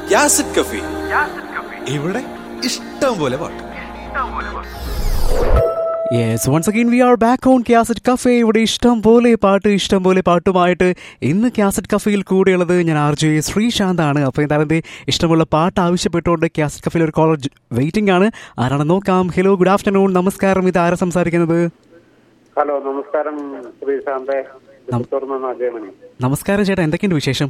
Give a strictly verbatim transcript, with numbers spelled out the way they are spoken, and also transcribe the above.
യാസിഡ് കഫി. ഇവിടെ ഇഷ്ടം പോലെ പാട്ട്. Yes, once again we are back on Cassette Cafe. ഇവിടെ ഇഷ്ടം പോലെ പാട്ട് ഇഷ്ടം പോലെ പാട്ടുമായിട്ട് ഇന്ന് കാസറ്റ് കഫേയിൽ കൂടെയുള്ളത് ഞാൻ ആർ ജെ ശ്രീശാന്താണ്. അപ്പോൾ എന്തായാലും ഇഷ്ടമുള്ള പാട്ട് ആവശ്യപ്പെട്ടുകൊണ്ട് കാസറ്റ് കഫേയിൽ ഒരു കോളർ വെയിറ്റിംഗ് ആണ്. ആരാണ് നോക്കാം. Hello, good afternoon. നമസ്കാരം. ഇത് ആരാ സംസാരിക്കുന്നത്? ഹലോ, നമസ്കാരം ശ്രീശാന്തെ. നമസ്കാരം ചേട്ടാ, എന്തൊക്കെയുണ്ട് വിശേഷം?